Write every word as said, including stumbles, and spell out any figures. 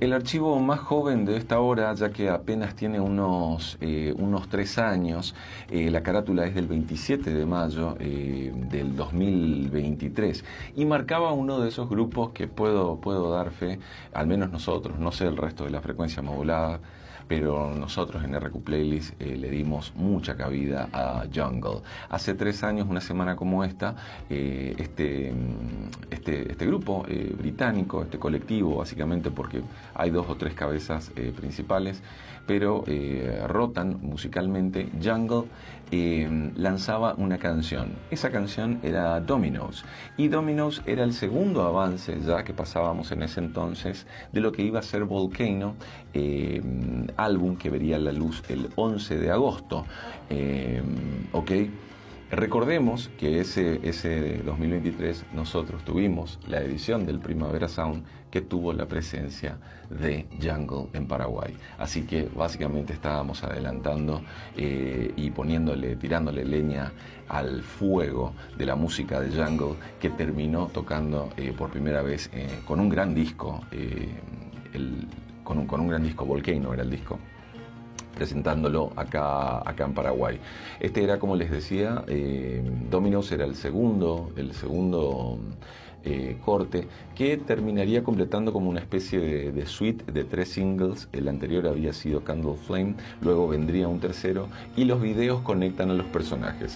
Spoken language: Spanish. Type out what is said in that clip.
el archivo más joven de esta obra, ya que apenas tiene unos, eh, unos tres años, eh, la carátula es del veintisiete de mayo eh, del dos mil veintitrés y marcaba uno de esos grupos que puedo, puedo dar fe, al menos nosotros, no sé el resto de la frecuencia modulada, pero nosotros en R Q Playlist eh, le dimos mucha cabida a Jungle. Hace tres años, una semana como esta, eh, este, este, este grupo eh, británico, este colectivo, básicamente porque hay dos o tres cabezas eh, principales, pero eh, rotan musicalmente. Jungle eh, lanzaba una canción. Esa canción era Dominoes, y Dominoes era el segundo avance ya que pasábamos en ese entonces de lo que iba a ser Volcano, eh, álbum que vería la luz el once de agosto. Eh, ok, recordemos que ese, ese dos mil veintitrés nosotros tuvimos la edición del Primavera Sound que tuvo la presencia de Jungle en Paraguay. Así que básicamente estábamos adelantando eh, y poniéndole, tirándole leña al fuego de la música de Jungle, que terminó tocando eh, por primera vez eh, con un gran disco, eh, el, con, un, con un gran disco, Volcano era el disco, presentándolo acá, acá en Paraguay. Este era, como les decía, eh, Dominoes era el segundo, el segundo eh, corte, que terminaría completando como una especie de, de suite de tres singles. El anterior había sido Candle Flame, luego vendría un tercero, y los videos conectan a los personajes.